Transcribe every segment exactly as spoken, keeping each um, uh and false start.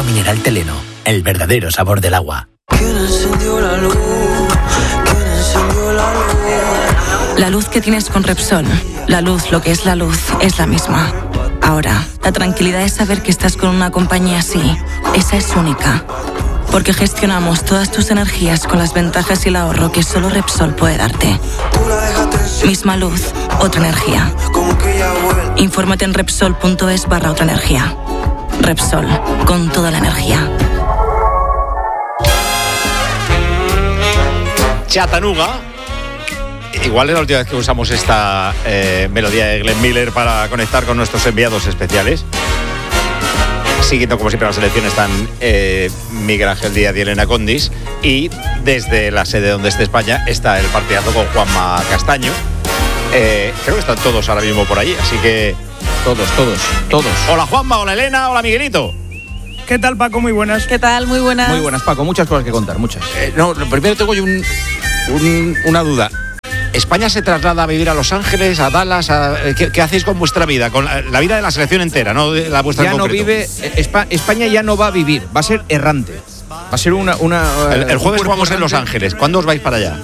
mineral Teleno, el verdadero sabor del agua. ¿Quién encendió la luz? ¿Quién encendió la luz? La luz que tienes con Repsol, la luz, lo que es la luz, es la misma. Ahora, la tranquilidad es saber que estás con una compañía así. Esa es única. Porque gestionamos todas tus energías con las ventajas y el ahorro que solo Repsol puede darte. Misma luz, otra energía. Infórmate en Repsol.es barra otra energía. Repsol, con toda la energía. Chattanooga. Igual es la última vez que usamos esta eh, melodía de Glenn Miller para conectar con nuestros enviados especiales. Siguiendo como siempre la selección están eh, Miguel Ángel Díaz y Elena Condis, y desde la sede donde esté España está el partidazo con Juanma Castaño. Eh, creo que están todos ahora mismo por allí, así que todos, todos, todos. Hola Juanma, hola Elena, hola Miguelito. ¿Qué tal, Paco? Muy buenas. ¿Qué tal? Muy buenas. Muy buenas, Paco. Muchas cosas que contar, muchas. Eh, no, lo primero tengo yo un, un, una duda. ¿España se traslada a vivir a Los Ángeles, a Dallas? A, ¿qué, ¿Qué hacéis con vuestra vida? Con la, la vida de la selección entera, no de la vuestra ya en no concreto. vive. España ya no va a vivir, va a ser errante. Va a ser una. una el, el jueves jugamos errante. en Los Ángeles. ¿Cuándo os vais para allá?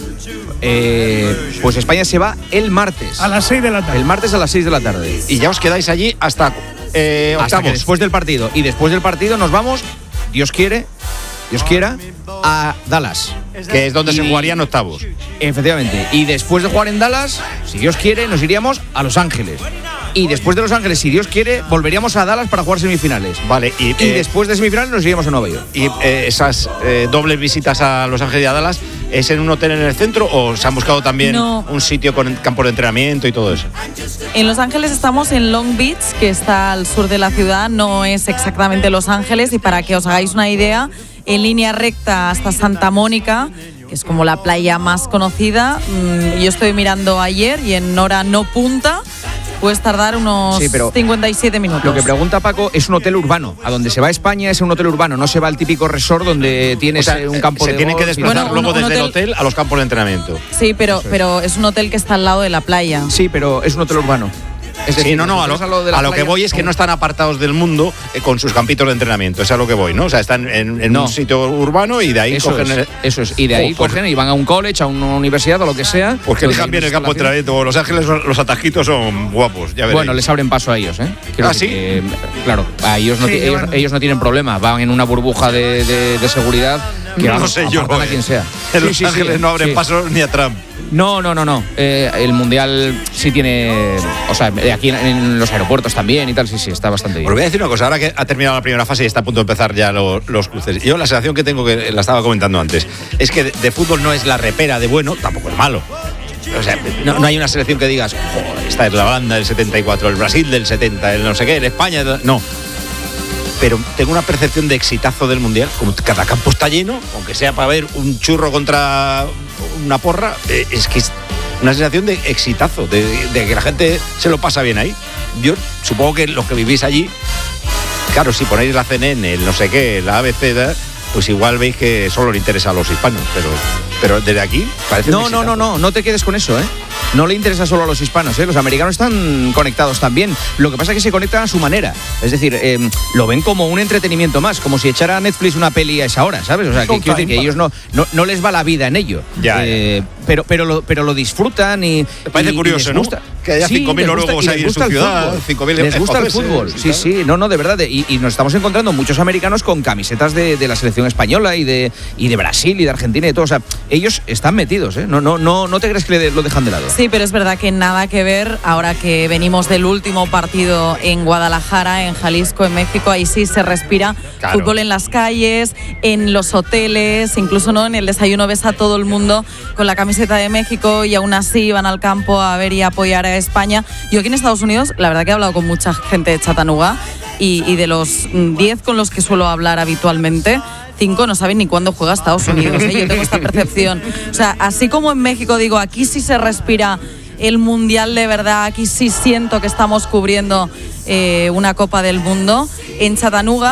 Eh, pues España se va el martes. A las seis de la tarde. El martes a las seis de la tarde. Y ya os quedáis allí hasta eh, octavos. Hasta que después del partido. Y después del partido nos vamos, Dios quiere, Dios quiera, a Dallas. Que es donde y, se jugarían octavos. Efectivamente. Y después de jugar en Dallas, si Dios quiere, nos iríamos a Los Ángeles. Y después de Los Ángeles, si Dios quiere, volveríamos a Dallas para jugar semifinales. Vale, y, y eh, después de semifinales nos iríamos a Nueva York. ¿Y eh, esas eh, dobles visitas a Los Ángeles y a Dallas es en un hotel en el centro o se han buscado también no. un sitio con campos de entrenamiento y todo eso? En Los Ángeles estamos en Long Beach, que está al sur de la ciudad, no es exactamente Los Ángeles, y para que os hagáis una idea, en línea recta hasta Santa Mónica, que es como la playa más conocida, mmm, yo estoy mirando ayer y en hora no punta puedes tardar unos sí, pero cincuenta y siete minutos. Lo que pregunta Paco es un hotel urbano. A donde se va a España es un hotel urbano, no se va al típico resort donde tienes, o sea, un campo se de tiene golf. que desplazar bueno, luego un, un desde hotel... el hotel a los campos de entrenamiento. Sí, pero, pero es un hotel que está al lado de la playa. Sí, pero es un hotel urbano. Es decir, sí, no, no, a lo, a lo, a lo que voy es que no están apartados del mundo eh, con sus campitos de entrenamiento, es a lo que voy, ¿no? O sea, están en, en no. un sitio urbano y de ahí eso cogen... Es, el... Eso es, y de ahí oh, cogen pues, y van a un college, a una universidad o lo que sea. Pues que dejan bien el campo de entrenamiento. Los Ángeles, los atajitos son guapos, ya veréis. Bueno, les abren paso a ellos, ¿eh? Quiero ¿Ah, sí? Que, claro, a ellos no, sí, ellos, bueno. ellos no tienen problema, van en una burbuja de, de, de seguridad que no van, sé yo, a quien sea. En sí, Los sí, Ángeles sí, no abren sí. paso ni a Trump. No, no, no, no. Eh, el Mundial sí tiene... O sea, aquí en, en los aeropuertos también y tal, sí, sí, está bastante bien. Os voy a decir una cosa, ahora que ha terminado la primera fase y está a punto de empezar ya los, los cruces. Yo la sensación que tengo, que la estaba comentando antes, es que de, de fútbol no es la repera de bueno, tampoco es malo. O sea, no, no hay una selección que digas, oh, esta es la Holanda del setenta y cuatro, el Brasil del setenta, el no sé qué, el España... No. Pero tengo una percepción de exitazo del Mundial, como cada campo está lleno, aunque sea para ver un churro contra una porra, eh, es que es una sensación de exitazo, de, de que la gente se lo pasa bien ahí. Yo supongo que los que vivís allí, claro, si ponéis la C N N, el no sé qué, la A B C, pues igual veis que solo le interesa a los hispanos, pero, pero desde aquí parece No, no, no, no, no te quedes con eso, ¿eh? No le interesa solo a los hispanos, ¿eh? Los americanos están conectados también. Lo que pasa es que se conectan a su manera. Es decir, eh, lo ven como un entretenimiento más, como si echara a Netflix una peli a esa hora, ¿sabes? O sea, que, quiero decir que ellos no, no, no les va la vida en ello. Ya, eh, ya. Pero, pero, lo, pero lo disfrutan y... Me parece y, curioso, y ¿no? Gusta. Que haya sí, cinco mil noruegos ahí en su ciudad. cinco mil les gusta el fútbol. Sí, sí, no, no, de verdad. Y, y nos estamos encontrando muchos americanos con camisetas de, de la selección española y de, y de Brasil y de Argentina y todo. O sea, ellos están metidos, ¿eh? No, no, no, no te crees que lo dejan de lado. Sí, pero es verdad que nada que ver ahora que venimos del último partido en Guadalajara, en Jalisco, en México. Ahí sí se respira claro. Fútbol en las calles, en los hoteles, incluso no en el desayuno ves a todo el mundo con la camiseta de México y aún así van al campo a ver y a apoyar a España. Yo aquí en Estados Unidos, la verdad que he hablado con mucha gente de Chattanooga y, y de los diez con los que suelo hablar habitualmente, cinco no saben ni cuándo juega Estados Unidos, ¿eh? Yo tengo esta percepción. O sea, así como en México digo, aquí sí se respira el Mundial de verdad, aquí sí siento que estamos cubriendo eh, una Copa del Mundo. En Chattanooga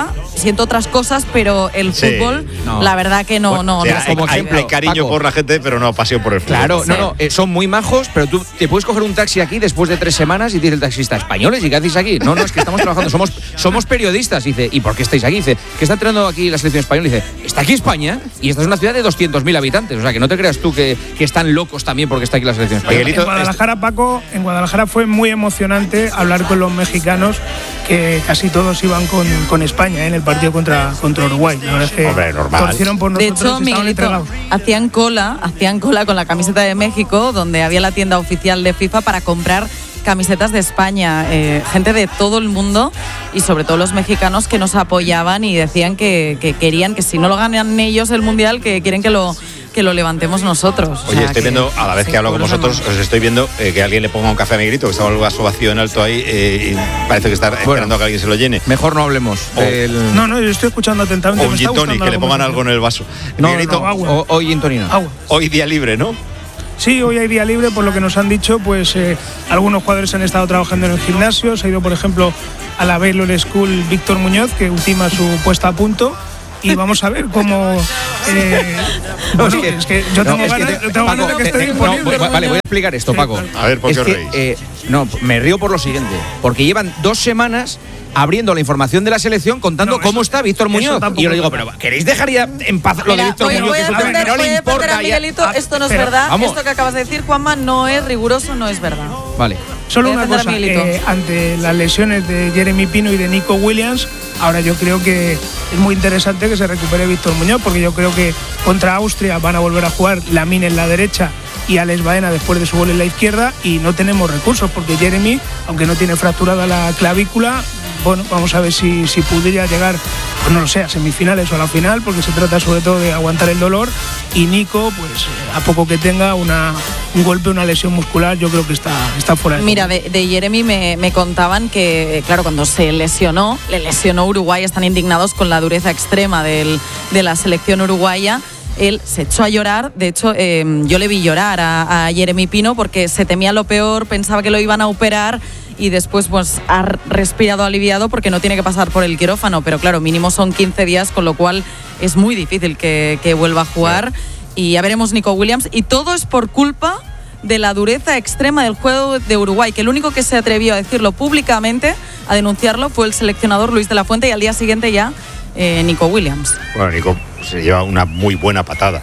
siento otras cosas, pero el Sí, fútbol, no. la verdad que no, Bueno, no, o sea, no hay, somos hay- ejemplo. hay cariño Paco. por la gente, pero no pasión por el fútbol. Claro, Sí. no, no, eh, son muy majos, pero tú te puedes coger un taxi aquí después de tres semanas y dice el taxista, ¿españoles? ¿Y qué hacéis aquí? No, no, es que estamos trabajando, somos, somos periodistas. Y dice, ¿y por qué estáis aquí? Dice, ¿qué está entrando aquí la selección española? Y dice, ¿está aquí España? Y esta es una ciudad de doscientos mil habitantes. O sea, que no te creas tú que, que están locos también porque está aquí la selección española. Miguelito, En Guadalajara, Paco, en Guadalajara fue muy emocionante hablar con los mexicanos, que casi todos iban con, con España, ¿eh? En el partido contra, contra Uruguay. La verdad es que Hombre, normal. torcieron por De nosotros hecho, y estaban Miguelito, entregados. hacían cola, hacían cola con la camiseta de México, donde había la tienda oficial de FIFA para comprar camisetas de España, eh, gente de todo el mundo y sobre todo los mexicanos que nos apoyaban y decían que, que querían que si no lo ganan ellos el Mundial, que quieren que lo que lo levantemos nosotros. O Oye, sea, estoy que- viendo, a la vez sí, que hablo con por eso vosotros, no. os estoy viendo eh, que alguien le ponga un café a Miguelito, que estaba el vaso vacío en alto ahí eh, y parece que está esperando a que alguien se lo llene. Mejor no hablemos. Oh. del- No, no, yo estoy escuchando atentamente. O un me está gin tonic, gustando que la le pongan algo en el vaso. No, Miguelito, no, agua. o- hoy Antonina. Agua. hoy día libre, ¿no? Sí, hoy hay día libre, por lo que nos han dicho, pues eh, algunos jugadores han estado trabajando en el gimnasio. Se ha ido, por ejemplo, a la Baylor School Víctor Muñoz, que ultima su puesta a punto. Y vamos a ver cómo. Eh, No, bueno, es que yo tengo no, es que ganas, te- yo tengo Paco, ganas de que te- esté te- no, disponible. voy- vale, voy a explicar esto, Paco. A ver, ¿por Es qué os que, reís? eh, no, me río por lo siguiente. Porque llevan dos semanas abriendo la información de la selección contando No, cómo eso- está Víctor eso Muñoz. tampoco Y yo le es digo, verdad. pero ¿queréis dejar ya en paz lo de Mira, Víctor voy, Muñoz? voy Que a es un hombre defender, que no voy le a defender importa a ya? Miguelito. Esto no es pero- verdad. vamos. Esto que acabas de decir, Juanma, no es riguroso, no es verdad. Vale. Solo Voy a una defender a cosa, Miguelito. eh, ante las lesiones de Jeremy Pino y de Nico Williams, ahora yo creo que es muy interesante que se recupere Víctor Muñoz, porque yo creo que contra Austria van a volver a jugar Lamine en la derecha y Alex Baena después de su gol en la izquierda, y no tenemos recursos, porque Jeremy, aunque no tiene fracturada la clavícula, bueno, vamos a ver si, si pudiera llegar, pues no lo sé, a semifinales o a la final, porque se trata sobre todo de aguantar el dolor, y Nico, pues eh, a poco que tenga una, un golpe, una lesión muscular, yo creo que está, está fuera de Mira, de, de Jeremy me, me contaban que, claro, cuando se lesionó, le lesionó Uruguay, están indignados con la dureza extrema del, de la selección uruguaya. Él se echó a llorar, de hecho eh, yo le vi llorar a, a Jeremy Pino porque se temía lo peor, pensaba que lo iban a operar y después pues ha respirado aliviado porque no tiene que pasar por el quirófano, pero claro, mínimo son quince días, con lo cual es muy difícil que, que vuelva a jugar. Y ya veremos Nico Williams, y todo es por culpa de la dureza extrema del juego de Uruguay, que el único que se atrevió a decirlo públicamente, a denunciarlo, fue el seleccionador Luis de la Fuente, y al día siguiente ya eh, Nico Williams. Bueno, Nico se lleva una muy buena patada.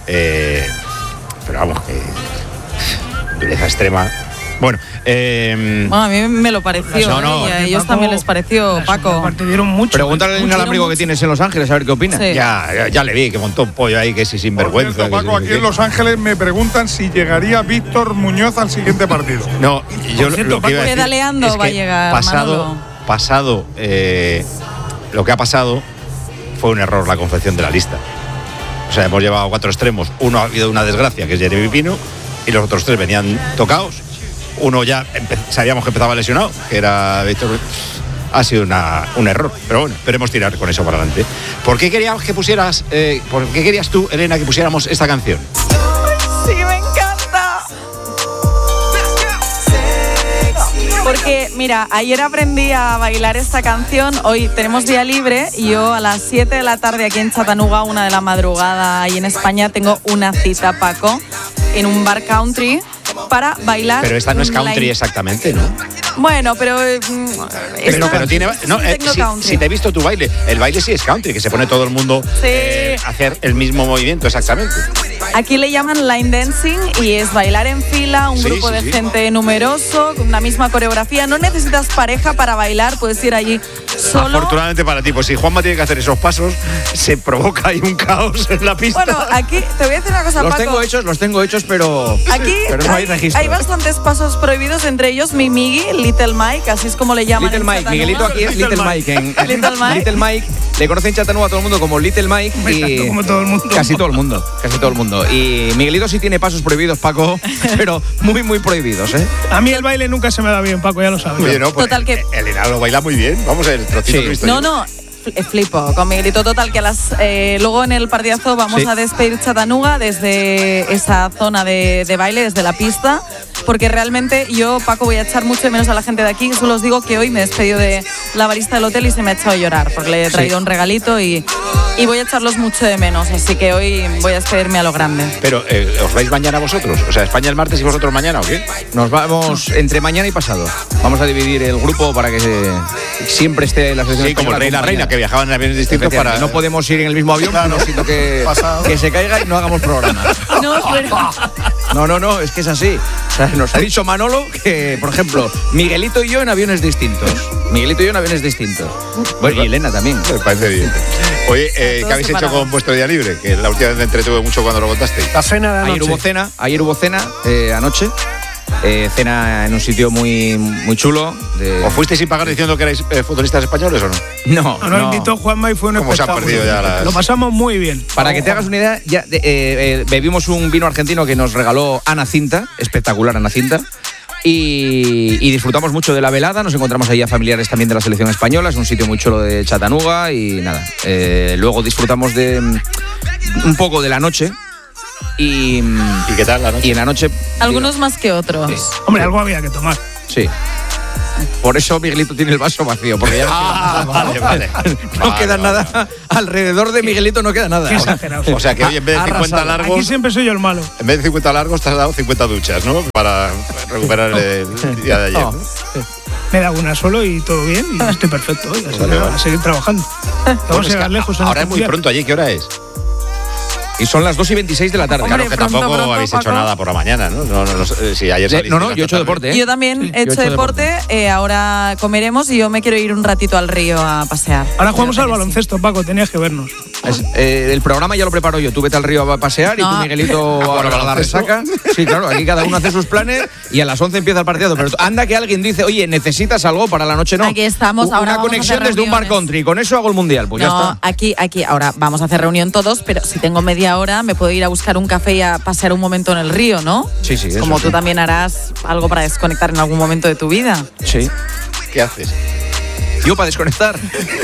Eh, pero vamos, que. Dureza extrema. Bueno, eh, Bueno, a mí me lo pareció, No, no, ¿eh? Y a Paco, ellos también les pareció, la Paco. segunda parte dieron mucho. Pregúntale al Mucho, inalámbrico mucho. que tienes en Los Ángeles a ver qué opina. Sí. ya, ya, ya le vi que montó un pollo ahí, que si Por sinvergüenza. cierto, que si Paco, no sé aquí qué. en Los Ángeles me preguntan si llegaría Víctor Muñoz al siguiente partido. No, yo cierto, lo que iba a decir pedaleando es va a que llegar, pasado, Manolo. pasado eh, lo que ha pasado fue un error la confección de la lista. O sea, hemos llevado cuatro extremos. Uno ha habido una desgracia, que es Jeremy Pino, y los otros tres venían tocados. Uno ya empe- sabíamos que empezaba lesionado, que era Víctor. Ha sido una, un error, pero bueno, esperemos tirar con eso para adelante. ¿Por qué querías que pusieras, eh, por qué querías tú, Elena, que pusiéramos esta canción? Sí, me encanta. Porque, mira, ayer aprendí a bailar esta canción, hoy tenemos día libre y yo a las siete de la tarde aquí en Chattanooga, una de la madrugada y en España, tengo una cita, Paco, en un bar country para bailar. Pero esta no es country la- exactamente, ¿no? Bueno, pero... eh, Pero, esto pero tiene. es No, un eh, techno si, country. si te he visto tu baile, el baile sí es country, que se pone todo el mundo Sí. eh, a hacer el mismo movimiento exactamente. Aquí le llaman line dancing y es bailar en fila, un Sí, grupo sí, de sí. gente numeroso, con una misma coreografía. No necesitas pareja para bailar, puedes ir allí solo. Afortunadamente para ti, pues si Juanma tiene que hacer esos pasos, se provoca ahí un caos en la pista. Bueno, aquí te voy a decir una cosa, Los Paco. tengo hechos, los tengo hechos, pero. Aquí pero no hay, hay, registro. hay bastantes pasos prohibidos, entre ellos mi Miggy, Little Mike, así es como le llaman. Little en Mike, Chattanooga. Miguelito aquí es Little, Little Mike. En, en- Little Mike. Little Mike. Le conocen en Chattanooga a todo el mundo como Little Mike. Y Como todo el mundo. Casi todo el mundo, casi todo el mundo. Y Miguelito sí tiene pasos prohibidos, Paco, pero muy, muy prohibidos, ¿eh? A mí el baile nunca se me da bien, Paco, ya lo sabes. Oye, no, pues Total que- Elena lo baila muy bien. Vamos, el trocito Sí. que he visto No, yo. no. fl- flipo con Miguelito. Total, que a las, eh, luego en el partidazo vamos Sí. a despedir Chattanooga desde esa zona de, de baile, desde la pista, porque realmente yo, Paco, voy a echar mucho de menos a la gente de aquí. Solo os digo que hoy me he despedido de la barista del hotel y se me ha echado a llorar, porque le he traído Sí. un regalito y, y voy a echarlos mucho de menos. Así que hoy voy a despedirme a lo grande. Pero, eh, ¿os vais mañana vosotros? O sea, España el martes y vosotros mañana, ¿o qué? Nos vamos entre mañana y pasado. Vamos a dividir el grupo para que se- siempre esté la selección Sí, como el rey y la española reina, acompañada. que viajaban en aviones distintos para... No podemos ir en el mismo avión, Claro. sino que, Pasado. que se caiga y no hagamos programa. No, pero... No, no, no, es que es así. O sea, nos ha dicho Manolo que, por ejemplo, Miguelito y yo en aviones distintos. Miguelito y yo en aviones distintos. Bueno, y Elena también. Me parece bien. Oye, eh, Todos ¿qué habéis hecho separados. con vuestro día libre? Que la última vez me entretuve mucho cuando lo contasteis. La cena de Ayer anoche. hubo cena, ayer hubo cena, eh, anoche. Eh, cena en un sitio muy, muy chulo. De... ¿Os fuisteis sin pagar diciendo que erais eh, futbolistas españoles o no? No, Nos no. invitó Juanma y fue un ¿Cómo se han espectáculo. perdido ya las- Lo pasamos muy bien. Para que te hagas una idea, ya de- eh, eh, bebimos un vino argentino que nos regaló Ana Cinta, espectacular Ana Cinta, y, y disfrutamos mucho de la velada. Nos encontramos ahí a familiares también de la selección española, es un sitio muy chulo de Chattanooga y nada. Eh, luego disfrutamos de mm, un poco de la noche y, mm, ¿Y qué tal la noche? y en la noche. Algunos más que otros. Hombre, algo había que tomar. Sí. Por eso Miguelito tiene el vaso vacío, porque ya no, Ah, vale, vale. no Vale, queda vale, nada. vale. Alrededor de Miguelito no queda nada. Qué exagerado. O sea que hoy en vez de cincuenta Arrasado. Aquí largos, siempre soy yo el malo. en vez de cincuenta largos te has dado cincuenta duchas, ¿no? Para recuperar el día de ayer. No. ¿no? Me da una solo y todo bien y estoy perfecto hoy. Así que Vale, nada, vale. a seguir trabajando. Bueno, Vamos es a que llegar lejos. en ahora este es muy mundial. pronto allí, ¿qué hora es? Y son las dos y veintiséis de la tarde. Hombre, Claro que pronto, tampoco pronto, habéis hecho Paco. nada por la mañana, ¿no? No, no, no sé, si ayer Eh, salisteis no, no, hasta yo he hecho tarde. deporte, ¿eh? Yo también he Yo hecho deporte, eh, ahora comeremos y yo me quiero ir un ratito al río a pasear. Ahora jugamos Creo al que sí. baloncesto, Paco, tenías que vernos. Es- eh, el programa ya lo preparo yo. Tú vete al río a pasear y No. tú, Miguelito, A jugar a al la baloncesto. resaca. Sí, claro, aquí cada uno hace sus planes y a las once empieza el partido. Pero anda que alguien dice, oye, ¿necesitas algo para la noche? No. Aquí estamos, U- ahora Una vamos a conexión hacer desde un bar reuniones. country. Con eso hago el mundial. Pues ya No, está. aquí, aquí, ahora vamos a hacer reunión todos, pero si tengo media hora me puedo ir a buscar un café y a pasear un momento en el río, ¿no? Sí, sí, eso Como sí. tú también harás algo para desconectar en algún momento de tu vida. Sí. ¿Qué haces? Yo para desconectar.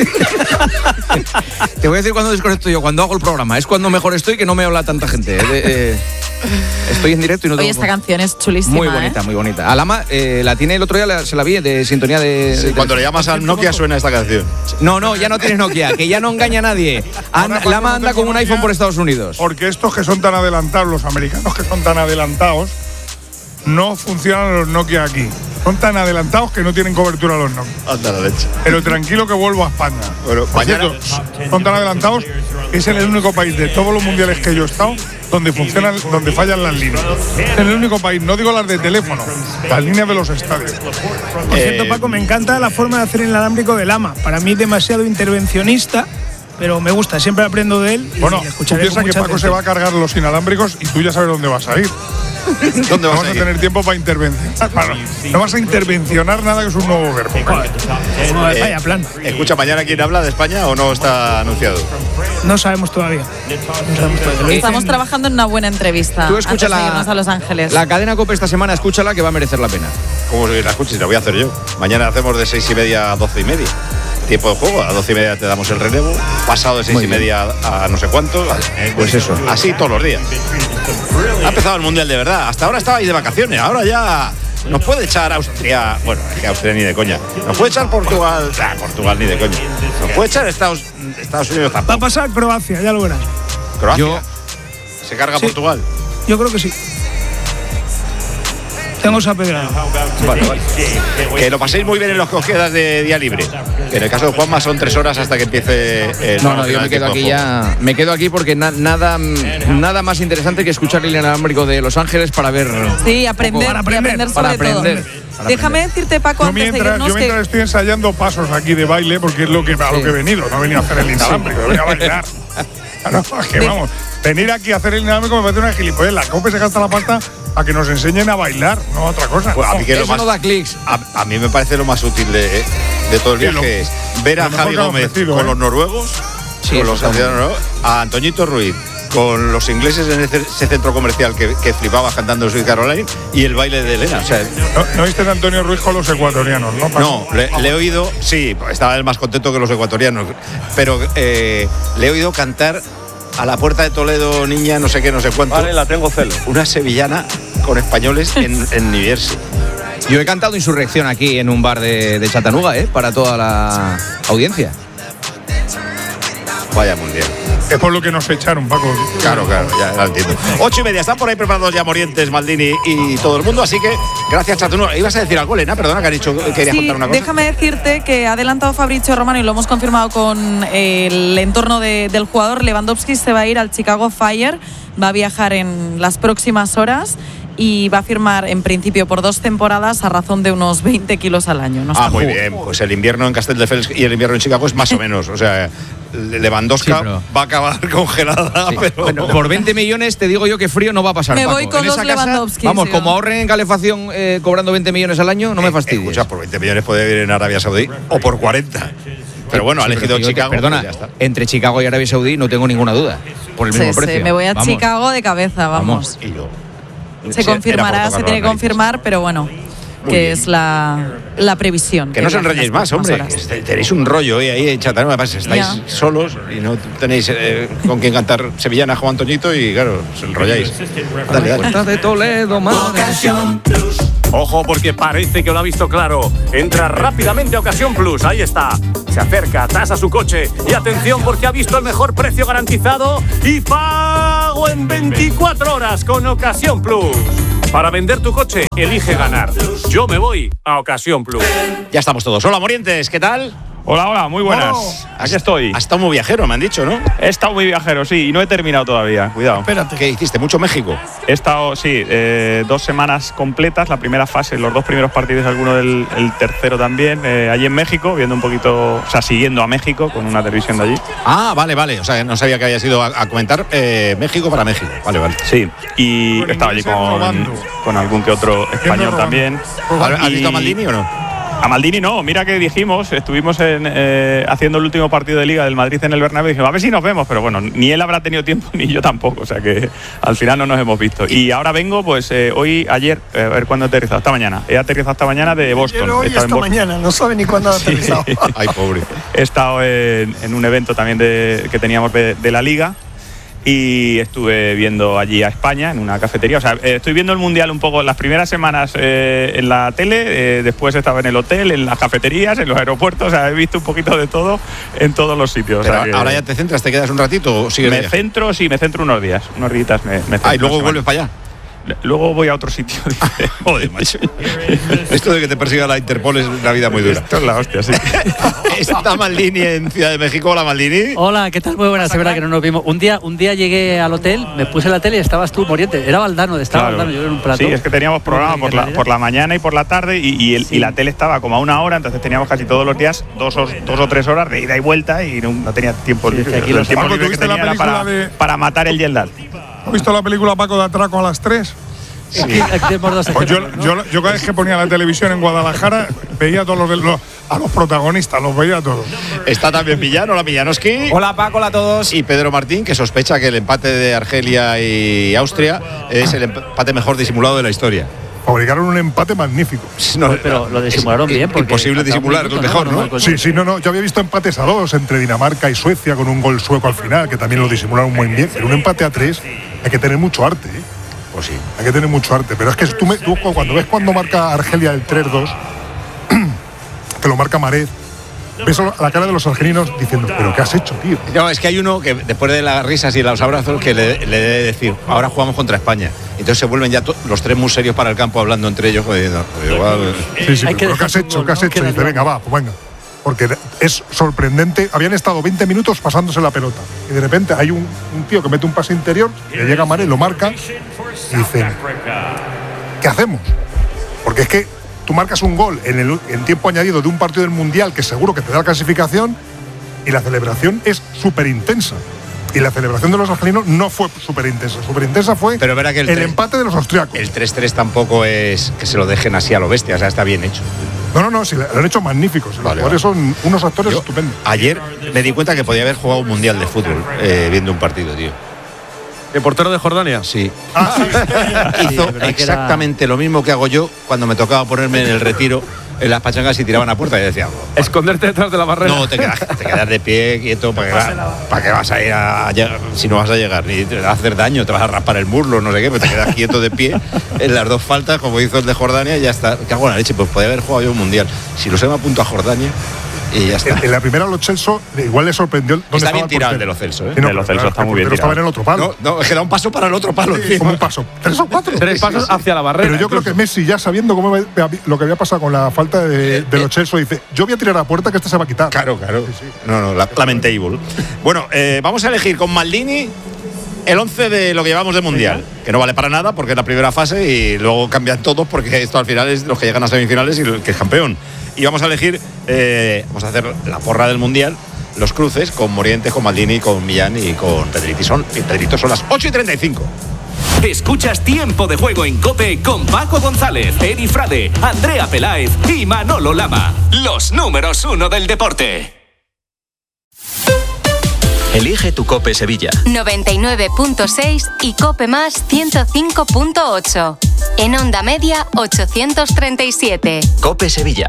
Te voy a decir cuándo desconecto yo, cuando hago el programa. Es cuando mejor estoy, que no me habla tanta gente. Eh, eh, estoy en directo y no Oye, tengo... esta canción es chulísima. Muy bonita, ¿eh? muy bonita. Alama eh, la tiene el otro día, la- se la vi de sintonía de. Sí, de- cuando le llamas al Nokia suena esta canción. No, no, ya no tienes Nokia, que ya no engaña a nadie. Anda- Ahora, cuando Lama no anda tengo con un Nokia, iPhone por Estados Unidos. Porque estos que son tan adelantados, los americanos que son tan adelantados, no funcionan los Nokia aquí. Son tan adelantados que no tienen cobertura los Nokia. Anda la leche. Pero tranquilo que vuelvo a España. Bueno, Por mañana- cierto, son tan adelantados que es el único país de todos los mundiales que yo he estado donde funcionan, donde fallan las líneas. Es el único país, no digo las de teléfono, las líneas de los estadios. Por Eh, cierto, Paco, me encanta la forma de hacer el inalámbrico de Lama. Para mí demasiado intervencionista, pero me gusta, siempre aprendo de él y Bueno, le tú escucharé piensas con que mucha Paco se atención. va a cargar los inalámbricos y tú ya sabes dónde vas a ir. ¿Dónde No vas vas a a ir? tener tiempo para intervencionar. Bueno, no vas a intervencionar nada, que es un nuevo verbo. Joder, vaya plan. Escucha, ¿mañana quién habla de España o no está anunciado? No sabemos todavía. No sabemos todavía. Lo Estamos dicen- trabajando en una buena entrevista. Tú escucha antes de la, irnos a Los Ángeles. la cadena COPE esta semana, escúchala que va a merecer la pena. ¿Cómo la escuchas? La voy a hacer yo. Mañana hacemos de seis y media a doce y media. Tiempo de juego, a doce y media te damos el relevo. Pasado de seis Muy y bien. media a no sé cuánto. Pues eso. Así todos los días. Ha empezado el mundial de verdad. Hasta ahora estabais de vacaciones. Ahora ya nos puede echar Austria. Bueno, es que Austria ni de coña. Nos puede echar Portugal. Ah, Portugal ni de coña. Nos puede echar Estados, Estados Unidos Va a tampoco. pasar Croacia, ya lo verás. Croacia. Yo- Se carga Sí. Portugal. Yo creo que sí. Tengo esa pedrada. Vale, vale. Que lo paséis muy bien en los que os quedas de día libre. Que en el caso de Juanma son tres horas hasta que empiece el. No, no, yo me quedo aquí ya. Me quedo aquí porque na- nada, nada más interesante que escuchar el inalámbrico de Los Ángeles para ver. Sí, aprender, Para y aprender, aprender sobre para aprender, todo. para Déjame aprender. decirte, Paco, Yo antes de mientras, irnos yo mientras que... estoy ensayando pasos aquí de baile, porque es lo que, a lo Sí. que he venido, no venía a hacer el inalámbrico, venía a bailar. Claro, es que vamos, venir aquí a hacer el inalámbrico me parece una gilipollez. La COPE se gasta la pasta a que nos enseñen a bailar, no a otra cosa. Pues a mí que lo Eso más, no da clics. a, a mí me parece lo más útil de, de todo el Sí, viaje lo- es ver a lo mejor Javi que han Gómez ofrecido, con ¿eh? los noruegos, Sí, con eso los está muy aficionados noruegos, a Antoñito Ruiz con los ingleses en ese, ese centro comercial que, que flipaba cantando Sweet Caroline y el baile de Elena. O sea, ¿No, ¿no viste a Antonio Ruiz con los ecuatorianos? No, no le, le he oído, sí, estaba él más contento que los ecuatorianos, pero eh, le he oído cantar a la puerta de Toledo, niña, no sé qué, no sé cuánto. Vale, la tengo celo. Una sevillana con españoles en, en New Jersey. Yo he cantado Insurrección aquí en un bar de, de Chattanooga, ¿eh? Para toda la audiencia. Vaya mundial. Es por lo que nos echaron, Paco. Claro, claro, ya lo entiendo. Ocho y media, están por ahí preparados ya Morientes, Maldini y todo el mundo, así que gracias, Chattanooga. ¿Ibas a decir algo, Elena? Perdona, que has dicho que querías sí, contar una cosa. Déjame decirte que ha adelantado Fabrizio Romano y lo hemos confirmado con el entorno de, del jugador. Lewandowski se va a ir al Chicago Fire, va a viajar en las próximas horas y va a firmar en principio por dos temporadas a razón de unos veinte kilos al año. No ah, muy bien. Pues el invierno en Castelldefels y el invierno en Chicago es más o menos. O sea, Lewandowski sí, pero... va a acabar congelada. Sí. Pero... Bueno, por veinte millones te digo yo que frío no va a pasar. Me Paco. voy con en los esa Lewandowski. Vamos, sí, como ahorren en calefacción eh, cobrando veinte millones al año, no eh, me fastidies. Escucha, por veinte millones puede vivir en Arabia Saudí o por cuarenta. Pero bueno, ha sí, elegido Chicago. Que, perdona, pues ya está. Entre Chicago y Arabia Saudí no tengo ninguna duda. Por el mismo sí, precio. Sí, me voy a vamos. Chicago de cabeza, vamos. vamos. Y yo. Se confirmará, se tiene que confirmar, pero bueno, muy que bien. Es la, la previsión. Que, que no os enrolléis más, hombre. Que tenéis un rollo eh, ahí en Chattanooga, estáis ya. solos y no tenéis eh, con quien cantar sevillana, Juan Antoñito, y claro, os enrolláis. Dale, dale. Puerta de Toledo, Ocasión Plus. Ojo, porque parece que lo ha visto claro. Entra rápidamente a Ocasión Plus, ahí está. Se acerca, tasa su coche y atención porque ha visto el mejor precio garantizado y pago en veinticuatro horas con Ocasión Plus. Para vender tu coche, elige ganar. Yo me voy a Ocasión Plus. Ya estamos todos. Hola, Morientes, ¿qué tal? Hola, hola, muy buenas. Oh, Aquí estoy. Has estado muy viajero, me han dicho, ¿no? He estado muy viajero, sí, y no he terminado todavía. Cuidado. Espérate. ¿Qué hiciste? ¿Mucho México? He estado, sí, eh, dos semanas completas. La primera fase, los dos primeros partidos, alguno del el tercero también. Eh, allí en México, viendo un poquito, o sea, siguiendo a México con una televisión de allí. Ah, vale, vale. O sea, no sabía que habías ido a, a comentar eh, México para México. Vale, vale. Sí, y he estado allí con, con algún que otro español también. ¿Has visto a Maldini o no? A Maldini no, mira que dijimos, estuvimos en, eh, haciendo el último partido de Liga del Madrid en el Bernabéu y dijimos, a ver si nos vemos, pero bueno, ni él habrá tenido tiempo ni yo tampoco, o sea que al final no nos hemos visto. Y ahora vengo, pues eh, hoy, ayer, eh, a ver cuándo he aterrizado, esta mañana. He aterrizado esta mañana de Boston. Pero hoy he estado esta en Boston. mañana, no sabe ni cuándo ha aterrizado. Sí. Ay, pobre. He estado en, en un evento también de, que teníamos de, de la Liga. Y estuve viendo allí a España en una cafetería. O sea, eh, estoy viendo el Mundial un poco las primeras semanas eh, en la tele, eh, después estaba en el hotel, en las cafeterías, en los aeropuertos. O sea, he visto un poquito de todo en todos los sitios. Pero o sea, que, ahora ya te centras, te quedas un ratito o sigues. Me centro, sí, me centro unos días, unos días me, me centro. Ah, y luego vuelves para allá. Luego voy a otro sitio. Joder, macho. Esto de que te persiga la Interpol es una vida muy dura. Esto es la hostia, sí. Está Maldini en Ciudad de México. Hola, Maldini. Hola, ¿qué tal? Muy buenas, es verdad que no nos vimos. Un día, un día llegué al hotel, me puse la tele y estabas tú, Moriente. Era Valdano, estaba claro. Valdano, yo en un plato. Sí, es que teníamos programa por la, por la mañana y por la tarde y, y, el, sí. y la tele estaba como a una hora, entonces teníamos casi todos los días dos o, dos o tres horas de ida y vuelta y no, no tenía tiempo sí, libre. Aquí el tiempo libre que tenía era para, de... para matar el Yeldal. ¿Has visto la película Paco de Atraco a las tres? Sí. Aquí, aquí dos pues yo, yo, yo cada vez que ponía la televisión en Guadalajara veía a todos los, los a los protagonistas, los veía a todos. Está también Millán, hola Millanoski. Hola Paco, hola a todos. Y Pedro Martín, que sospecha que el empate de Argelia y Austria es el empate mejor disimulado de la historia. Fabricaron un empate magnífico. No, pero lo disimularon bien. Porque imposible disimular, minuto, mejor, ¿no? ¿no? Sí, sí, no, no. Yo había visto empates a dos entre Dinamarca y Suecia con un gol sueco al final, que también lo disimularon muy bien. Pero un empate a tres hay que tener mucho arte, ¿eh? Pues sí. Hay que tener mucho arte. Pero es que tú, me, tú cuando ves cuando marca Argelia el tres dos, que lo marca Maret, ves a la cara de los argelinos diciendo, ¿pero qué has hecho, tío? No, es que hay uno que después de las risas y los abrazos que le, le debe decir, ahora jugamos contra España. Entonces se vuelven ya to- los tres muy serios para el campo hablando entre ellos. Pues, igual. Sí, sí, pero ¿qué has hecho? ¿Qué has hecho? Y dice, venga, va, pues venga. Porque es sorprendente. Habían estado veinte minutos pasándose la pelota. Y de repente hay un, un tío que mete un pase interior, le llega a Maret, lo marca y dice, ¿qué hacemos? Porque es que tú marcas un gol en, el, en tiempo añadido de un partido del Mundial que seguro que te da la clasificación y la celebración es súper intensa. Y la celebración de los argelinos no fue súper intensa. Súper intensa fue Pero verá que el, el tres, empate de los austriacos. El tres tres tampoco es que se lo dejen así a lo bestia, o sea, está bien hecho. No, no, no, sí, lo han hecho magníficos. Los vale, jugadores vale. son unos actores Yo, estupendos. Ayer me di cuenta que podía haber jugado un mundial de fútbol eh, viendo un partido, tío. ¿El portero de Jordania? Sí. Ah, sí. Hizo exactamente lo mismo que hago yo cuando me tocaba ponerme en el retiro en las pachangas y tiraban a puerta y decía, esconderte detrás de la barrera. No, te quedas, te quedas de pie quieto, ¿para qué, va, ¿para qué vas a ir a, a llegar? Si no vas a llegar, ni te vas a hacer daño, te vas a raspar el muslo, no sé qué, pero te quedas quieto de pie en las dos faltas, como hizo el de Jordania, y ya está. ¿Qué hago en la leche? Pues podía haber jugado yo un mundial. Si lo sé, me apunto a Jordania y ya está. En, en la primera Lo Celso igual le sorprendió dónde está estaba bien el tirado el de portero. Lo Celso, ¿eh? Sí, no, de Lo Celso claro, está el muy bien portero estaba tirado. en el otro palo. No, no, es que da un paso para el otro palo. Sí, como un paso. ¿Tres o cuatro? Tres Sí, pasos sí, sí. hacia la barrera. Pero yo incluso. creo que Messi, ya sabiendo cómo lo que había pasado con la falta de, de Lo Celso, dice, yo voy a tirar a puerta que este se va a quitar. Claro, claro. Sí, sí. No, no, la, lamentable. Bueno, eh, vamos a elegir con Maldini el once de lo que llevamos de Mundial, que no vale para nada porque es la primera fase y luego cambian todos porque esto al final es los que llegan a semifinales y el que es campeón. Y vamos a elegir, eh, vamos a hacer la porra del Mundial, los cruces con Morientes, con Maldini, con Millán y con Pedrito. Son, Pedrito son las ocho y treinta y cinco. Escuchas Tiempo de Juego en COPE con Paco González, Eri Frade, Andrea Peláez y Manolo Lama. Los números uno del deporte. Elige tu COPE Sevilla. noventa y nueve punto seis y COPE más ciento cinco punto ocho. En onda media ochocientos treinta y siete. COPE Sevilla.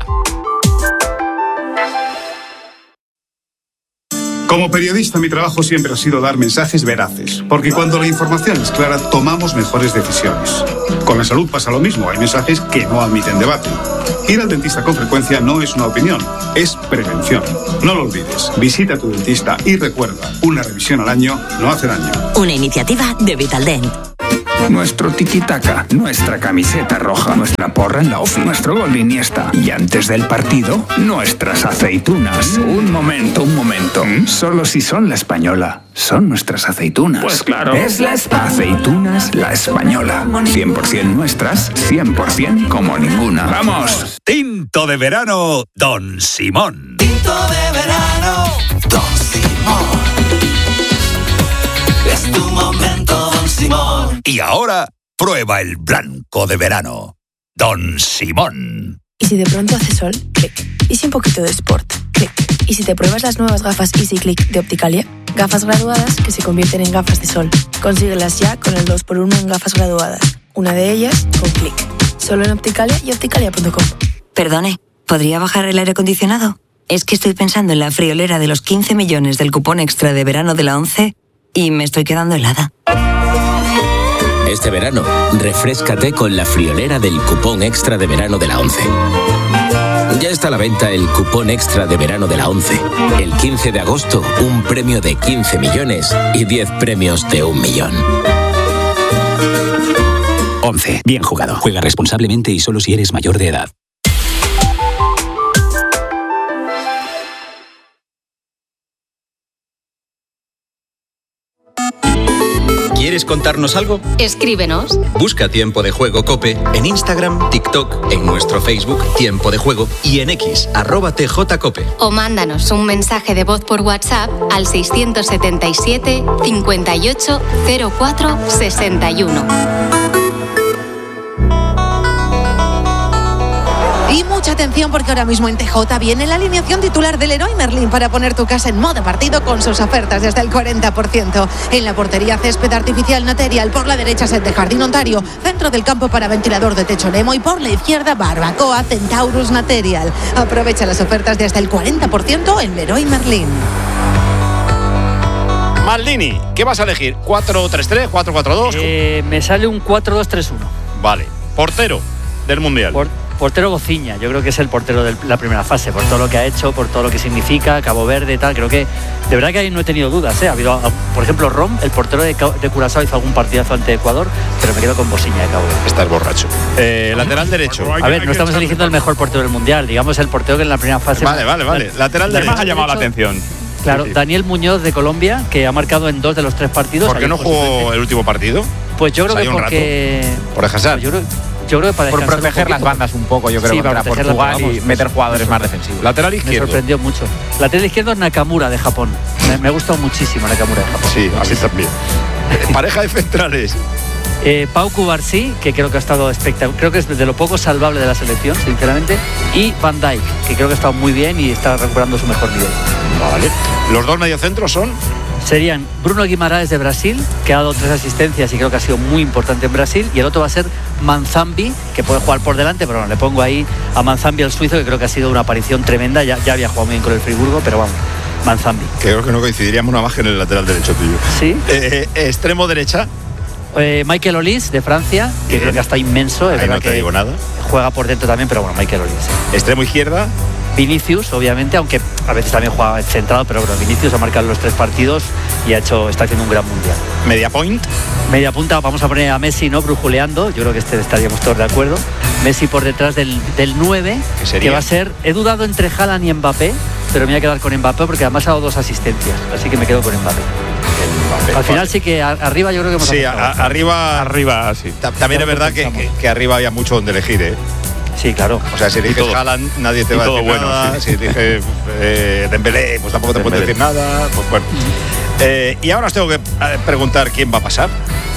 Como periodista, mi trabajo siempre ha sido dar mensajes veraces, porque cuando la información es clara, tomamos mejores decisiones. Con la salud pasa lo mismo, hay mensajes que no admiten debate. Ir al dentista con frecuencia no es una opinión, es prevención. No lo olvides, visita a tu dentista y recuerda, una revisión al año no hace daño. Una iniciativa de Vitaldent. Nuestro tiki-taka, nuestra camiseta roja, nuestra porra en la ofi, nuestro gol de Iniesta. Y antes del partido, nuestras aceitunas. Un momento, un momento. Solo si son la española, son nuestras aceitunas. Pues claro. Es la espa- Aceitunas La Española. cien por ciento nuestras, cien por ciento como ninguna. ¡Vamos! Tinto de verano, Don Simón. Tinto de verano, Don Simón. Es tu momento, Don Simón. Y ahora, prueba el blanco de verano, Don Simón. ¿Y si de pronto hace sol? Clic. ¿Y si un poquito de sport? Clic. ¿Y si te pruebas las nuevas gafas Easy Click de Opticalia? Gafas graduadas que se convierten en gafas de sol. Consíguelas ya con el dos por uno en gafas graduadas. Una de ellas con Clic. Solo en Opticalia y opticalia punto com. Perdone, ¿podría bajar el aire acondicionado? Es que estoy pensando en la friolera de los quince millones del cupón extra de verano de la ONCE y me estoy quedando helada. Este verano, refréscate con la friolera del cupón extra de verano de la ONCE. Ya está a la venta el cupón extra de verano de la ONCE. El quince de agosto, un premio de quince millones y diez premios de un millón. ONCE. Bien jugado. Juega responsablemente y solo si eres mayor de edad. ¿Quieres contarnos algo? Escríbenos. Busca Tiempo de Juego COPE en Instagram, TikTok, en nuestro Facebook Tiempo de Juego y en X, arroba tjcope. O mándanos un mensaje de voz por WhatsApp al seiscientos setenta y siete, cincuenta y ocho, cero cuatro, sesenta y uno. Y mucha atención porque ahora mismo en T J viene la alineación titular del Leroy Merlin para poner tu casa en modo partido con sus ofertas de hasta el cuarenta por ciento. En la portería césped artificial Material, por la derecha set de Jardín Ontario, centro del campo para ventilador de techo Nemo y por la izquierda Barbacoa Centaurus Material. Aprovecha las ofertas de hasta el cuarenta por ciento en Leroy Merlin. Maldini, ¿qué vas a elegir? ¿cuatro tres tres, cuatro cuatro dos? Eh, me sale un cuatro dos tres uno. Vale. Portero del Mundial. Por, portero Gociña, yo creo que es el portero de la primera fase, por todo lo que ha hecho, por todo lo que significa, Cabo Verde y tal. Creo que, de verdad que ahí no he tenido dudas, ¿eh? Ha habido, por ejemplo, Rom, el portero de, de Curazao, hizo algún partidazo ante Ecuador, pero me quedo con Gociña de Cabo Verde. Estás borracho. Eh, lateral derecho. A ver, no estamos eligiendo el mejor portero del Mundial, digamos el portero que en la primera fase... Vale, vale, vale. Lateral derecho. Además ha llamado la atención. Claro, Daniel Muñoz de Colombia, que ha marcado en dos de los tres partidos. ¿Por qué no jugó el último partido? Pues yo creo pues que porque... Por Hazard. Yo creo, yo creo que para por proteger las bandas un poco, yo creo, sí, contra para Portugal las, y meter jugadores más defensivos. Lateral izquierdo. Me sorprendió mucho. Lateral izquierdo es Nakamura de Japón. Me, me ha gustado muchísimo Nakamura de Japón. Sí, a mí también. Pareja de centrales. Eh, Pau Cubarsí, que creo que ha estado espectacular, creo que es de lo poco salvable de la selección, sinceramente, y Van Dijk, que creo que ha estado muy bien y está recuperando su mejor nivel. Vale. Los dos mediocentros son Serían Bruno Guimaraes de Brasil, que ha dado tres asistencias y creo que ha sido muy importante en Brasil, y el otro va a ser Manzambi, que puede jugar por delante, pero bueno, le pongo ahí a Manzambi, el suizo, que creo que ha sido una aparición tremenda, ya, ya había jugado muy bien con el Friburgo, pero vamos, Manzambi. Creo que no coincidiríamos nada más que en el lateral derecho tuyo. Sí. Eh, eh, extremo derecha. Eh, Michael Olise de Francia, que bien. Creo que está inmenso, es ahí verdad no te que digo nada. Juega por dentro también, pero bueno, Michael Olise. Extremo izquierda. Vinicius, obviamente, aunque a veces también juega centrado, pero bueno, Vinicius ha marcado los tres partidos y ha hecho, está haciendo un gran mundial. Media point. Media punta, vamos a poner a Messi, ¿no? Brujuleando, yo creo que este estaríamos todos de acuerdo. Messi por detrás del, del nueve, que va a ser, he dudado entre Haaland y Mbappé, pero me voy a quedar con Mbappé porque además ha dado dos asistencias, así que me quedo con Mbappé. Mbappé Al final vale. sí que a, arriba yo creo que hemos Sí, a, arriba, arriba sí. También es verdad que, que, que arriba había mucho donde elegir, ¿eh? Sí, claro. O sea, si eliges Haaland, nadie te va a decir bueno, nada. Sí. Si eliges eh, Dembélé, pues tampoco te puede decir nada. Pues bueno. Eh, y ahora os tengo que preguntar quién va a pasar.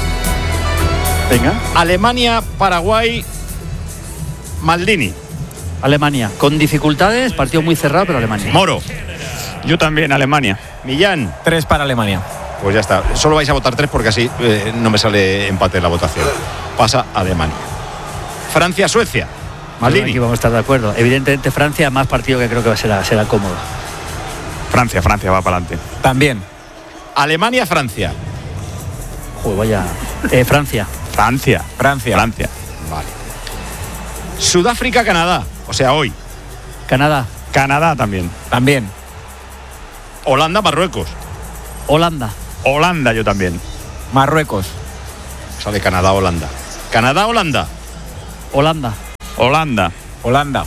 Venga. Alemania, Paraguay, Maldini. Alemania. Con dificultades, partido muy cerrado, pero Alemania. Moro. Yo también, Alemania. Millán. Tres para Alemania. Pues ya está. Solo vais a votar tres porque así eh, no me sale empate en la votación. Pasa Alemania. Francia, Suecia. Maldini. Aquí vamos a estar de acuerdo. Evidentemente Francia, más partido que creo que será, será cómodo. Francia, Francia va para adelante. También. Alemania, Francia. Joder, vaya. Eh, Francia. Francia. Francia. Francia. Vale. Sudáfrica, Canadá. O sea, hoy. Canadá. Canadá también. También. Holanda, Marruecos. Holanda. Holanda yo también. Marruecos. Sale Canadá, Holanda. Canadá, Holanda. Holanda. Holanda. Holanda.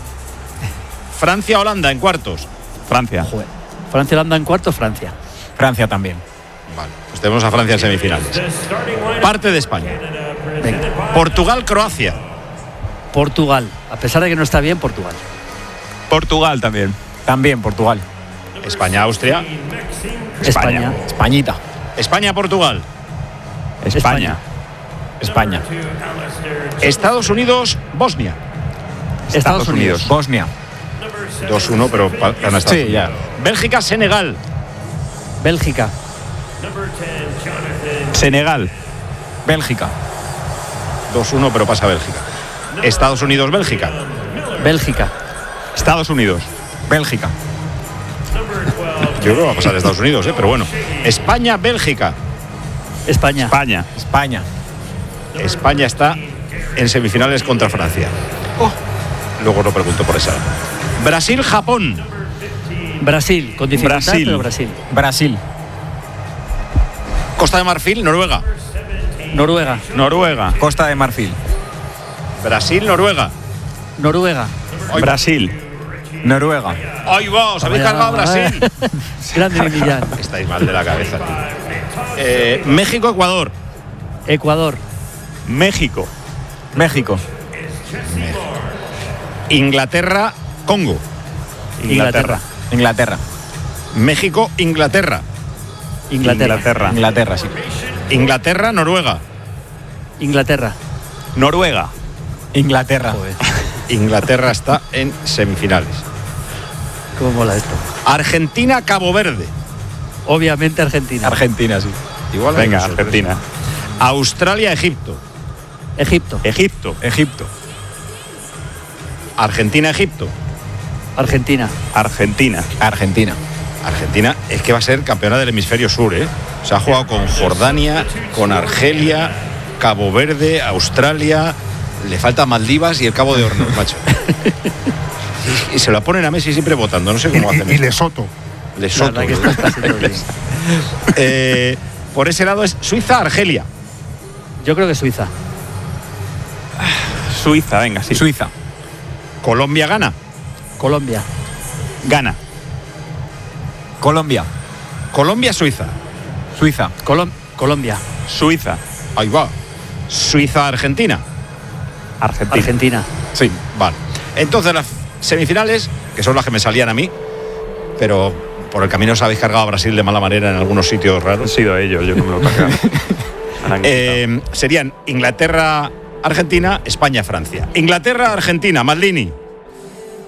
Francia, Holanda en cuartos. Francia. Joder. Francia, Holanda en cuartos, Francia. Francia también. Vale, pues tenemos a Francia en semifinales. Parte de España. Venga. Portugal, Croacia. Portugal. A pesar de que no está bien, Portugal. Portugal también. También Portugal. España, Austria. España. Españita. España, Portugal. España. España. Estados Unidos, Bosnia. Estados, Estados Unidos. Unidos. Bosnia. dos uno, pero gana Estados sí, Unidos. Ya. Bélgica, Senegal. Bélgica. Senegal. Bélgica. dos uno, pero pasa Bélgica. Estados Unidos, Bélgica. Bélgica. Estados Unidos. Bélgica. Yo creo que va a pasar Estados Unidos, ¿eh? Pero bueno. España, Bélgica. España. España. España. España está en semifinales contra Francia. Oh. Luego lo pregunto por esa. Brasil, Japón. Brasil, con dificultad, Brasil. pero Brasil. Brasil. Costa de Marfil, Noruega. Noruega. Noruega. Costa de Marfil. Brasil, Noruega. Noruega. Ay, Brasil. Noruega. ¡Ay, va! ¿Os habéis cargado Brasil? Grande Millán. Estáis mal de la cabeza. Eh, México, Ecuador. Ecuador. México. México. Inglaterra, Congo. Inglaterra. Inglaterra. México, Inglaterra. Inglaterra. Inglaterra. Inglaterra, sí. Inglaterra, Noruega. Inglaterra. Noruega. Inglaterra. Joder. Inglaterra está en semifinales. ¿Cómo mola esto? Argentina, Cabo Verde. Obviamente Argentina. Argentina, sí. Igual Venga, Argentina. Australia, Egipto. Egipto. Egipto. Egipto. Argentina, Egipto. Argentina. Argentina. Argentina. Argentina es que va a ser campeona del hemisferio sur, ¿eh? Se ha jugado con Jordania, con Argelia, Cabo Verde, Australia. Le falta Maldivas y el Cabo de Hornos, macho. Y se lo ponen a Messi siempre votando, no sé cómo hacen. Y, y Lesoto. Lesoto. eh, por ese lado es Suiza, Argelia. Yo creo que Suiza. Suiza, venga, sí. Suiza. Colombia, gana. Colombia. Gana. Colombia. Colombia, Suiza. Suiza. Colom Colombia. Suiza. Ahí va. Suiza, Argentina. Argentina. Argentina. Sí, vale. Entonces las semifinales, que son las que me salían a mí, pero por el camino os habéis cargado a Brasil de mala manera en algunos sitios raros. Han sido ellos, yo no me lo he cargado. eh, serían Inglaterra, Argentina, España, Francia. Inglaterra, Argentina, Maldini.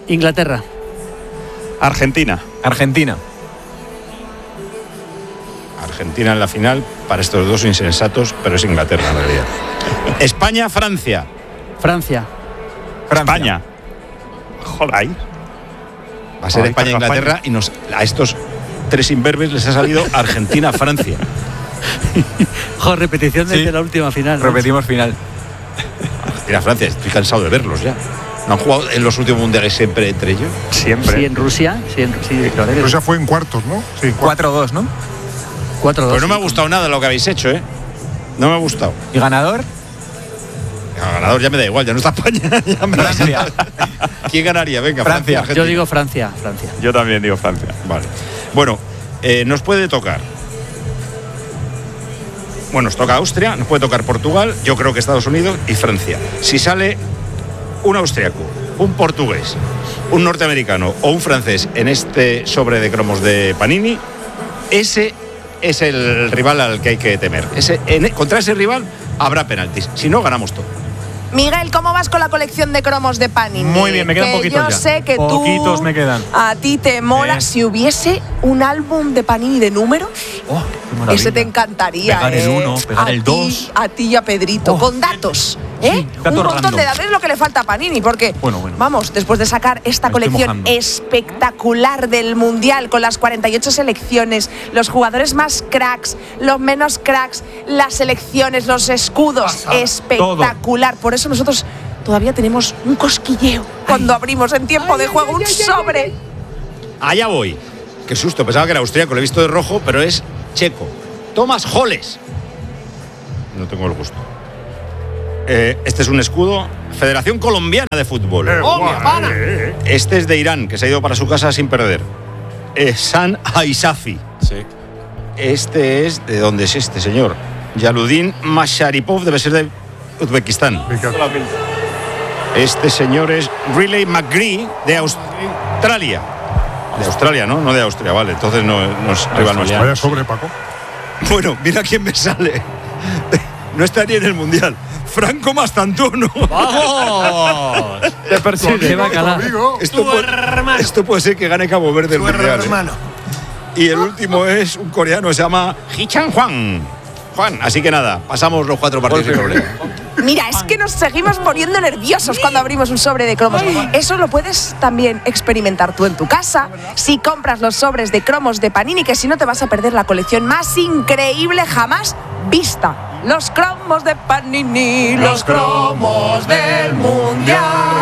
Inglaterra. Argentina. Argentina. Argentina en la final, para estos dos insensatos, pero es Inglaterra en realidad. España, Francia. Francia. Francia. España. Joder, ahí. Va a ser Ahí España, está Inglaterra, España. y nos, a estos tres imberbes les ha salido Argentina, Francia. Joder, repetición desde Sí. la última final, ¿no? Repetimos final. Argentina, Francia, estoy cansado de verlos ya. ¿No han jugado en los últimos mundiales siempre entre ellos? Siempre. Sí, en Rusia. Sí, en, sí, claro que- Rusia fue en cuartos, ¿no? Sí, cuatro dos, ¿no? cuatro dos. Pero no me ha sí. gustado nada lo que habéis hecho, ¿eh? No me ha gustado. ¿Y ganador? El ganador ya me da igual, ya no está España. Ya me da Francia. ¿Quién ganaría? Venga, Francia. Francia. Argentina. Yo digo Francia, Francia. Yo también digo Francia. Vale. Bueno, eh, nos puede tocar. Bueno, nos toca Austria, nos puede tocar Portugal, yo creo que Estados Unidos y Francia. Si sale un austriaco, un portugués, un norteamericano o un francés en este sobre de cromos de Panini, ese es el rival al que hay que temer. Ese, en, contra ese rival habrá penaltis. Si no, ganamos todo. Miguel, ¿cómo vas con la colección de cromos de Panini? Muy bien, me quedan que poquitos yo ya. sé que Poquitos tú, me quedan. a ti te mola. Eh. Si hubiese un álbum de Panini de números, Oh, qué maravilla. ese te encantaría. Pegar el ¿eh? uno, pegar a el ti, dos. A ti y a Pedrito, Oh. con datos. ¿eh? Sí, un datos montón random. de datos. Es lo que le falta a Panini, porque, Bueno, bueno. vamos, después de sacar esta Me estoy colección mojando. espectacular del Mundial, con las cuarenta y ocho selecciones, los jugadores más cracks, los menos cracks, las selecciones, los escudos, Pasada. espectacular. Por eso nosotros todavía tenemos un cosquilleo cuando abrimos en tiempo de juego un sobre. Allá voy. Qué susto, pensaba que era austríaco, lo he visto de rojo, pero es checo. Tomás Holes. No tengo el gusto. Eh, este es un escudo. Federación Colombiana de Fútbol. Eh, ¡Oh, mi guay, pana! eh, eh. Este es de Irán, que se ha ido para su casa sin perder. Eh, San Aisafi. Sí. Este es. ¿De dónde es este señor? Yaludin Masharipov, debe ser de Uzbekistán. Este señor es Riley McGree, de Australia. De Australia, ¿no? No de Austria, vale. Entonces no, no es rival nuestro. Vaya sobre, Paco. Bueno, mira quién me sale. No está ni en el Mundial. Franco Mastantuono. ¡Vamos! Te persigue. Qué bacala. Amigo. Esto puede, esto puede ser que gane Cabo Verde el Mundial. ¿eh? Y el último es un coreano, se llama Hichan Juan. Juan, así que nada, pasamos los cuatro partidos sin problema. Mira, es que nos seguimos poniendo nerviosos cuando abrimos un sobre de cromos. Eso lo puedes también experimentar tú en tu casa si compras los sobres de cromos de Panini, que si no te vas a perder la colección más increíble jamás vista. Los cromos de Panini, los cromos del Mundial.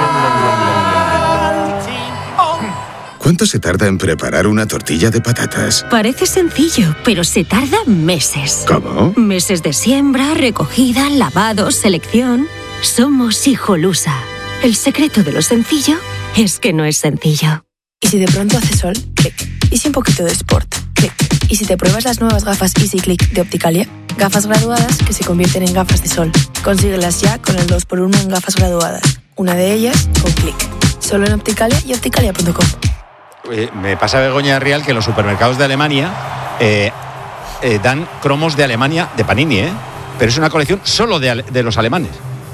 ¿Cuánto se tarda en preparar una tortilla de patatas? Parece sencillo, pero se tarda meses. ¿Cómo? Meses de siembra, recogida, lavado, selección. Somos Hijolusa. El secreto de lo sencillo es que no es sencillo. Y si de pronto hace sol, clic. Y si un poquito de sport, clic. Y si te pruebas las nuevas gafas Easy Click de Opticalia, gafas graduadas que se convierten en gafas de sol. Consíguelas ya con el dos por uno en gafas graduadas. Una de ellas con clic. Solo en Opticalia y opticalia punto com. Eh, me pasa Begoña Real que en los supermercados de Alemania eh, eh, dan cromos de Alemania de Panini, ¿eh? Pero es una colección solo de, ale- de los alemanes.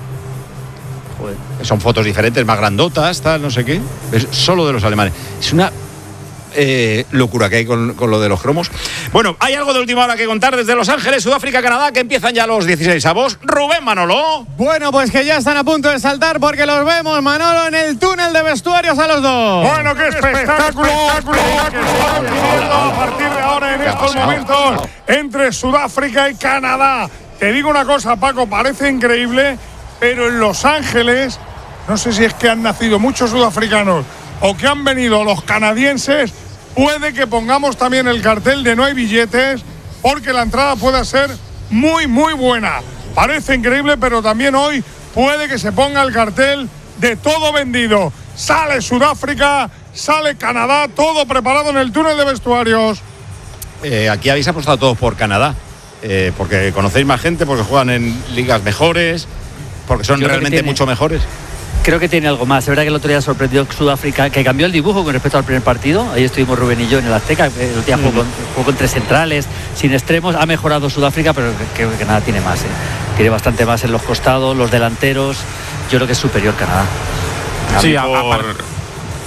Joder. Son fotos diferentes, más grandotas, tal, no sé qué. Es solo de los alemanes. Es una eh, locura que hay con, con lo de los cromos. Bueno, hay algo de última hora que contar desde Los Ángeles, Sudáfrica, Canadá, que empiezan ya los dieciséis avos. Rubén Manolo. Bueno, pues que ya están a punto de saltar porque los vemos, Manolo, en el túnel de vestuarios a los dos. Bueno, qué espectáculo, espectáculo que estamos viviendo a partir de ahora en ¿Qué ha estos pasado? momentos entre Sudáfrica y Canadá. Te digo una cosa, Paco, parece increíble, pero en Los Ángeles, no sé si es que han nacido muchos sudafricanos o que han venido los canadienses, puede que pongamos también el cartel de no hay billetes, porque la entrada puede ser muy, muy buena. Parece increíble, pero también hoy puede que se ponga el cartel de todo vendido. Sale Sudáfrica, sale Canadá, todo preparado en el túnel de vestuarios. Eh, aquí habéis apostado todos por Canadá, eh, porque conocéis más gente, porque juegan en ligas mejores, porque son Yo creo que realmente tiene- mucho mejores. Creo que tiene algo más. Es verdad que el otro día sorprendió Sudáfrica, que cambió el dibujo con respecto al primer partido. Ahí estuvimos Rubén y yo en el Azteca. El otro día jugó, con, jugó con tres centrales, sin extremos. Ha mejorado Sudáfrica, pero creo que nada tiene más. ¿eh? Tiene bastante más en los costados, los delanteros. Yo creo que es superior Canadá. Sí, A a- mí por,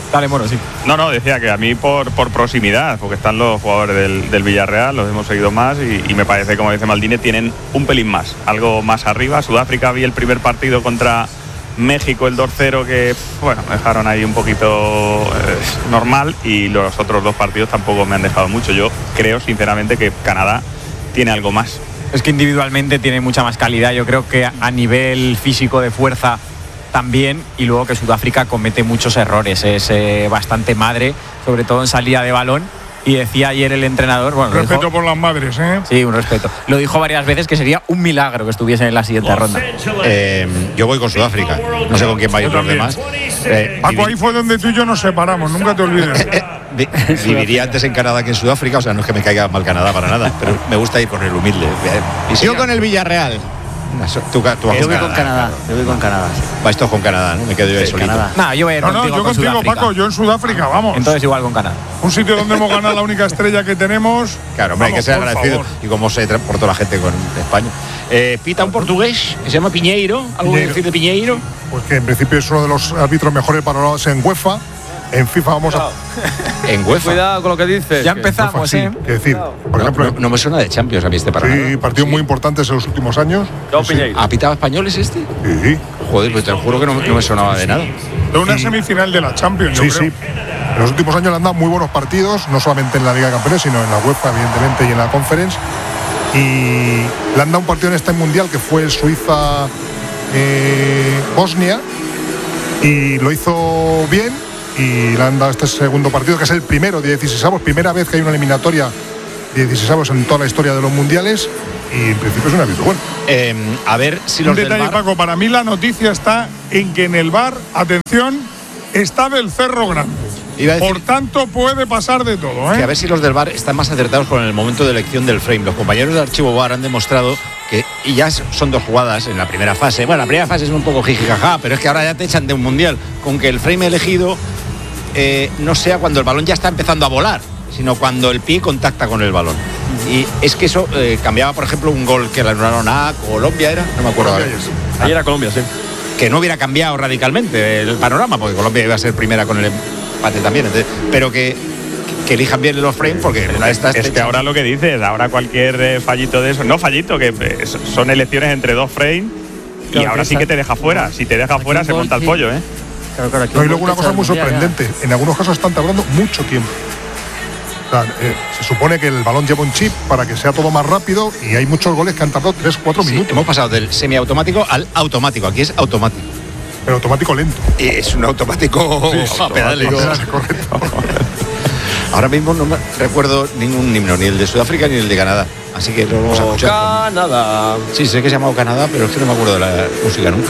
Dale, Moro, sí. No, no, decía que a mí por, por proximidad, porque están los jugadores del, del Villarreal, los hemos seguido más y, y me parece, como dice Maldini, tienen un pelín más, algo más arriba. Sudáfrica, vi el primer partido contra México, el dos cero, que, bueno, me dejaron ahí un poquito eh, normal, y los otros dos partidos tampoco me han dejado mucho. Yo creo, sinceramente, que Canadá tiene algo más. Es que individualmente tiene mucha más calidad. Yo creo que a nivel físico de fuerza también, y luego que Sudáfrica comete muchos errores, es eh, bastante madre, sobre todo en salida de balón, y decía ayer el entrenador, bueno, respeto dijo, por las madres, ¿eh? Sí, un respeto. Lo dijo varias veces que sería un milagro que estuviesen en la siguiente ronda. Eh, yo voy con Sudáfrica, no sé con quién vayan los demás. Eh, Paco, ahí fue donde tú y yo nos separamos, nunca te olvides. Viviría antes en Canadá que en Sudáfrica, o sea, no es que me caiga mal Canadá para nada, pero me gusta ir con el humilde. Y yo con el Villarreal. Tú, tú vas yo voy con con Canadá, yo voy con Canadá. Sí. Vais todos con Canadá, ¿no? Me quedo yo ahí Sí, solito. Canadá. No, yo voy a ir No, no, contigo yo con contigo, Sudáfrica. Paco, yo en Sudáfrica, vamos. Entonces igual con Canadá. Un sitio donde hemos ganado la única estrella que tenemos. Claro, hombre, Vamos, hay que ser por agradecido. favor. Y cómo se transportó la gente con España. Eh, pita un portugués que se llama Piñeiro. ¿Algo que Piñeiro. decir de Piñeiro? Pues que en principio es uno de los árbitros mejores valorados en UEFA. En FIFA vamos a. En UEFA. Cuidado con lo que dices. Ya empezamos, sí, ¿eh? es decir, por No, ejemplo, no, no me suena de Champions a mí este para nada. sí, partidos muy importantes en los últimos años. ¿Ha pitado españoles este? Sí. Joder, pues te lo juro que no, no me sonaba de nada. De una semifinal de la Champions, Sí, yo creo. Eh, sí. En los últimos años le han dado muy buenos partidos, no solamente en la Liga de Campeones, sino en la UEFA, evidentemente, y en la Conference. Y le han dado un partido en este mundial que fue Suiza eh, Bosnia, y lo hizo bien, y le han dado este segundo partido, que es el primero de dieciseisavos, primera vez que hay una eliminatoria de dieciseisavos en toda la historia de los mundiales, y en principio es un árbitro bueno. Eh, a ver si los Un del detalle, V A R… Paco, para mí la noticia está en que en el V A R, atención, está del Cerro Grande. Iba a decir Por tanto, puede pasar de todo, ¿eh? que a ver si los del V A R están más acertados con el momento de elección del frame. Los compañeros de archivo V A R han demostrado que, y ya son dos jugadas en la primera fase. Bueno, la primera fase es un poco jijijaja, pero es que ahora ya te echan de un mundial con que el frame elegido eh, no sea cuando el balón ya está empezando a volar, sino cuando el pie contacta con el balón. Y es que eso eh, cambiaba, por ejemplo, un gol que le anularon a Colombia, ¿era? No me acuerdo ahora. Ayer era Colombia, sí. Que no hubiera cambiado radicalmente el panorama, porque Colombia iba a ser primera con el empate también. Entonces, pero que, que elijan bien los frames, porque una de estas… Es que ahora lo que dices, ahora cualquier eh, fallito de eso, no fallito, que eh, son elecciones entre dos frames, y Claro, ahora que sí que esa- te deja fuera. Si te deja Aquí fuera, un se gol, monta el sí. pollo, ¿eh? Claro, claro, aquí No, y un luego gol una te cosa echa muy del mundial ya. sorprendente. En algunos casos están tardando mucho tiempo. O sea, eh, se supone que el balón lleva un chip para que sea todo más rápido, y hay muchos goles que han tardado tres cuatro Sí, minutos. hemos pasado del semiautomático al automático. Aquí es automático. Pero automático lento. Y es un automático Sí, a pedales. automático, correcto. Ahora mismo no me recuerdo ningún himno, ni el de Sudáfrica ni el de Canadá. Así que lo vamos a escuchar. Canadá. Sí, sé que se ha llamado Canadá, pero es que no me acuerdo de la música nunca.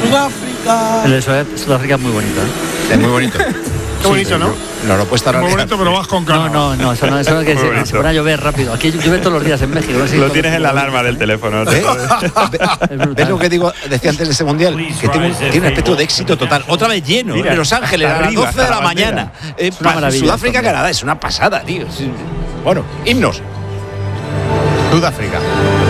El de Sudá- Sudáfrica es muy bonito, ¿eh? Es muy bonito. Qué bonito, ¿no? No lo puedes Muy bonito, pero vas con No, Canadá. no, no, eso no, eso no es que Muy se, bonito. se pone a llover rápido. Aquí llueve todos los días en México. No sé si Lo todo- tienes en la alarma del teléfono. ¿Eh? Es brutal. ¿Ves lo que digo? Decía antes de este mundial, que tiene un, tiene un aspecto de éxito total. Otra vez lleno, Mira, en Los Ángeles, hasta a las arriba, doce de hasta la la bandera. mañana. Eh, Es una pa- maravilla Sudáfrica, también. Canadá, es una pasada, tío. Sí. Bueno, himnos. Sudáfrica.